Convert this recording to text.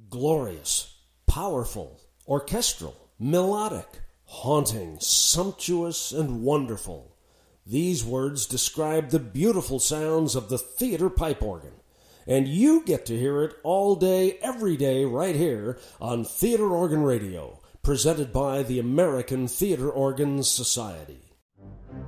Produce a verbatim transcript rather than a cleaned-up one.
glorious, powerful, orchestral, melodic, haunting, sumptuous, and wonderful. These words describe the beautiful sounds of the theater pipe organ, and you get to hear it all day, every day, right here on Theater Organ Radio, presented by the American Theater Organ Society.